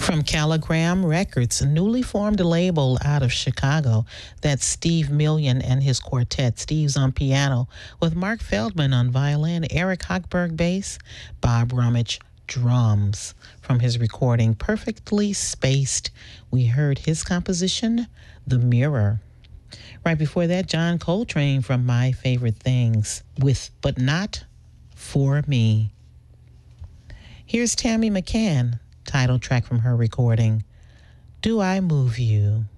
From Caligram Records, a newly formed label out of Chicago. That's Steve Million and his quartet. Steve's on piano with Mark Feldman on violin, Eric Hochberg bass, Bob Rummage drums. From his recording, Perfectly Spaced, we heard his composition, The Mirror. Right before that, John Coltrane from My Favorite Things with But Not For Me. Here's Tammy McCann, title track from her recording, Do I Move You?